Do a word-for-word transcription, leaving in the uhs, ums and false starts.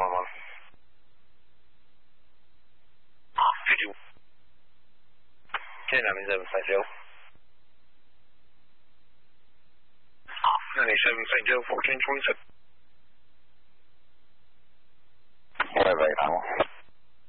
one one. fifty. ten nine seven five zero. ninety-seven five zero fourteen twenty-seven. Whatever,